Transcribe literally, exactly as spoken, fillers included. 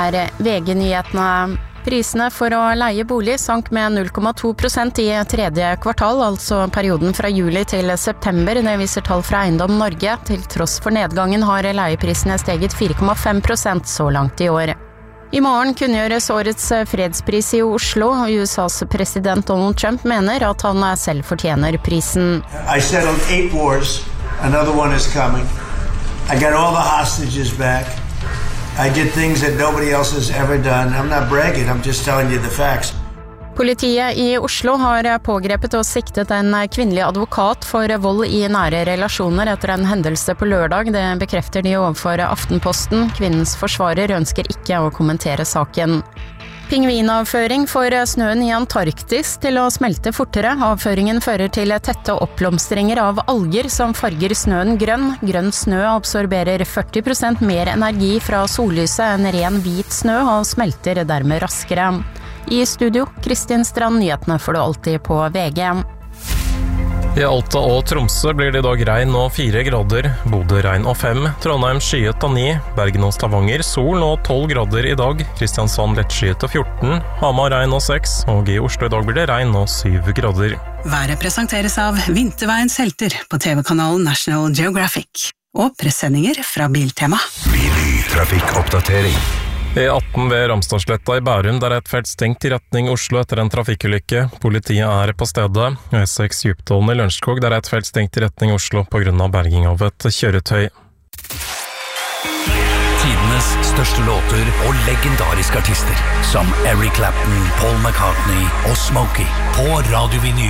Er V G-nyhetene. Prisene for å leie bolig sank med null komma to prosent i tredje kvartal, altså perioden fra juli til september. Det viser tall fra Eiendom Norge. Til tross for nedgangen har leieprisene steget fire komma fem prosent så langt i år. I morgen kunngjøres årets fredspris i Oslo, og U S A's president Donald Trump mener at han selv fortjener prisen. I settled eight wars. Another one is coming. I got all the hostages back. I did things that nobody else has ever done. I'm not bragging, I'm just telling you the facts. Politiet i Oslo har pågrepet og siktet en kvinnelig advokat for vold i nære relasjoner etter en hendelse på lørdag. Det bekrefter de overfor Aftenposten. Kvinnens forsvarer ønsker ikke å kommentere saken. Pingvinavføring får snøen i Antarktis til å smelte fortere. Avføringen fører til tette oppblomstringer av alger som farger snøen grønn. Grønn snø absorberer førti prosent mer energi fra sollyset enn ren hvit snø og smelter dermed raskere. I studio, Kristin Strand, nyhetene får du alltid på V G. I Alta og Tromsø blir det i dag regn og fire grader, Bodø regn og fem, Trondheim skyet og ni, Bergen og Stavanger sol og tolv grader i dag, Kristiansand lettskyet og fjorten, Hamar regn og seks, og i Oslo i dag blir det regn og syv grader. Været presenteres av Vinterveiens helter på T V-kanalen National Geographic og pressendinger fra Biltema. Trafikkoppdatering. E atten ved Ramstadsletta i Bærum, der er et felt stengt i retning Oslo etter en trafikkulykke. Politiet er på stedet. E seks Djupdalen i Lørenskog, der er et felt stengt i retning Oslo på grunn av berging av et kjøretøy. Tidenes største låter og legendariske artister, som Eric Clapton, Paul McCartney og Smokey, på Radio Vinyl.